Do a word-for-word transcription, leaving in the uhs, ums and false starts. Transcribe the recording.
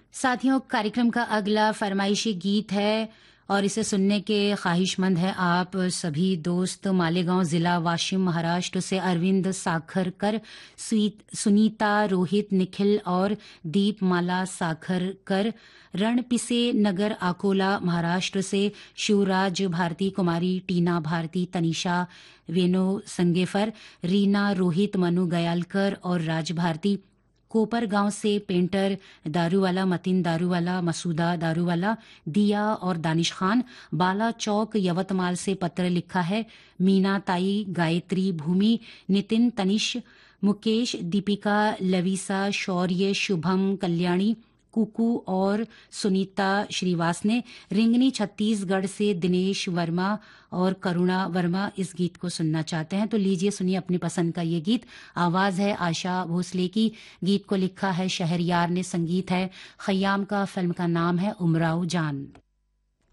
साथियों, कार्यक्रम का अगला फरमाइशी गीत है और इसे सुनने के ख्वाहिशमंद हैं आप सभी दोस्त। मालेगांव जिला वाशिम महाराष्ट्र से अरविंद साखरकर, स्वीत- सुनीता, रोहित, निखिल और दीपमाला साखरकर। रणपिसे नगर अकोला महाराष्ट्र से शिवराज भारती, कुमारी टीना भारती, तनिषा वेनो संगेफर, रीना, रोहित, मनु गयालकर और राज भारती। कोपर गांव से पेंटर दारूवाला, मतीन दारूवाला, मसूदा दारूवाला, दिया और दानिश खान। बाला चौक यवतमाल से पत्र लिखा है मीना ताई, गायत्री, भूमि, नितिन, तनिष, मुकेश, दीपिका, लविसा, शौर्य, शुभम, कल्याणी, कुकू और सुनीता श्रीवास ने। रिंगनी छत्तीसगढ़ से दिनेश वर्मा और करुणा वर्मा इस गीत को सुनना चाहते हैं, तो लीजिए सुनिए अपनी पसंद का ये गीत। आवाज है आशा भोसले की, गीत को लिखा है शहरयार ने, संगीत है खयाम का, फिल्म का नाम है उमराव जान।